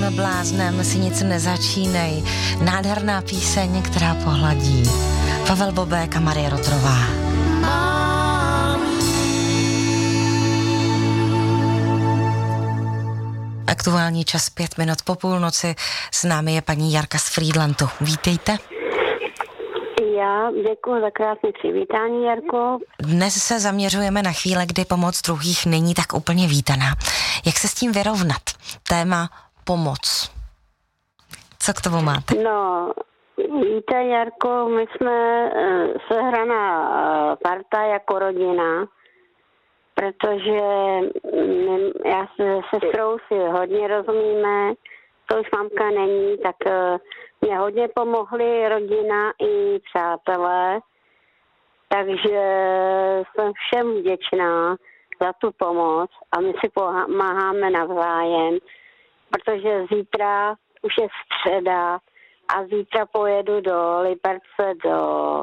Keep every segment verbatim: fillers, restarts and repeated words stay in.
bláznem si nic nezačínej. Nádherná píseň, která pohladí. Pavel Bobek a Marie Rotrová. Aktuální čas pět minut po půlnoci. S námi je paní Jarka z Frýdlantu. Vítejte. Já děkuji za krásné přivítání, Jarko. Dnes se zaměřujeme na chvíle, kdy pomoc druhých není tak úplně vítaná. Jak se s tím vyrovnat? Téma pomoc. Co k tomu máte? No, víte, Jarko, my jsme sehraná parta jako rodina, protože já se sestrou si hodně rozumíme, to už mamka není, tak mě hodně pomohli rodina i přátelé, takže jsem všem vděčná za tu pomoc a my si pomáháme navzájem, protože zítra už je středa a zítra pojedu do Liberce, do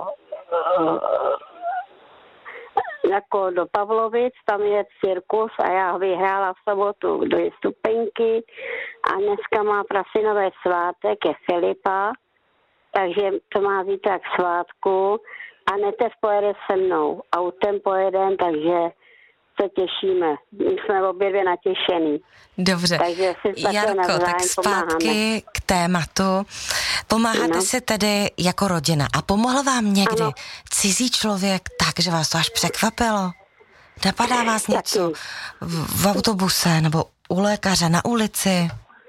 jako do Pavlovic, tam je cirkus a já vyhrála v sobotu dvě stupenky a dneska má prasinové svátek, je Filipa, takže to má zítra k svátku a Netev pojede se mnou, autem pojedem, takže se těšíme. My jsme obě dvě natěšený. Dobře. Takže si Jarko, tak zpátky pomáháme. K tématu. Pomáháte ano. si tedy jako rodina. A pomohl vám někdy ano. cizí člověk tak, že vás to až překvapilo? Napadá vás něco v, v autobuse nebo u lékaře na ulici?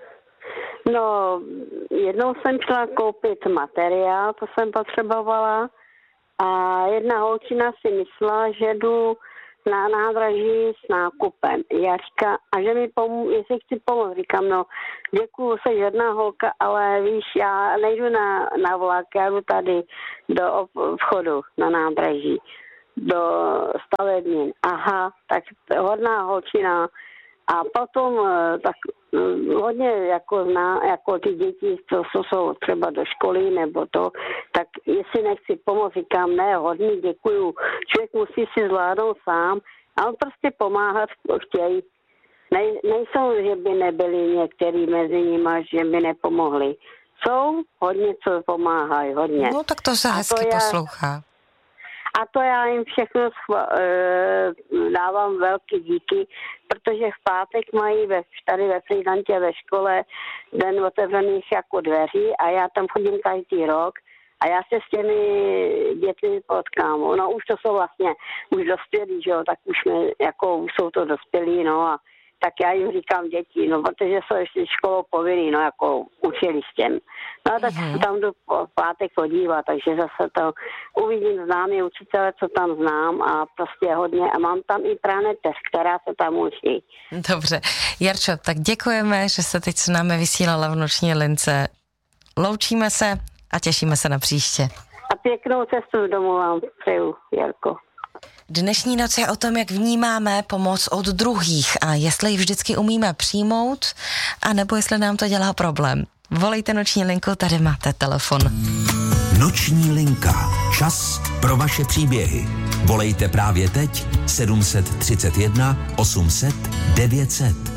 No, jednou jsem šla koupit materiál, to jsem potřebovala a jedna holčina si myslela, že jdu na nádraží s nákupem. Já říkám, a že mi pomů, jestli chci pomoct, říkám, no, děkuju, jsi jedna holka, ale víš, já nejdu na, na vlak, já jdu tady do vchodu na nádraží, do stavebnin. Aha, tak hodná holčina. A potom tak hodně jako, zná, jako ty děti, co, co jsou třeba do školy nebo to, tak jestli nechci pomoct, říkám, ne, hodně děkuju. Člověk musí si zvládnout sám, ale prostě pomáhat chtějí. Nej, nejsou, že by nebyli některý mezi nimi, že by nepomohli. Jsou hodně, co pomáhají, hodně. No tak to se hezky já, poslouchá. A to já jim všechno schva- dávám velký díky, protože v pátek mají ve, tady ve Frýdlantě ve škole den otevřených jako dveří a já tam chodím každý rok a já se s těmi dětmi potkám. No už to jsou vlastně už dospělí, že jo, tak už, mě, jako, už jsou to dospělí, no a tak já jim říkám děti, no protože jsou ještě školou povinný, no jako učilištěm. No tak mm-hmm. tam jdu v pátek podívat, takže zase to uvidím známý učitele, co tam znám a prostě hodně a mám tam i praneteř, která se tam učí. Dobře. Jarčo, tak děkujeme, že se teď s námi vysílala v noční lince. Loučíme se a těšíme se na příště. A pěknou cestu domů vám přeju, Jarko. Dnešní noc je o tom, jak vnímáme pomoc od druhých a jestli ji vždycky umíme přijmout, anebo jestli nám to dělá problém. Volejte noční linku, tady máte telefon. Noční linka. Čas pro vaše příběhy. Volejte právě teď sedm set třicet jedna osm set devět set.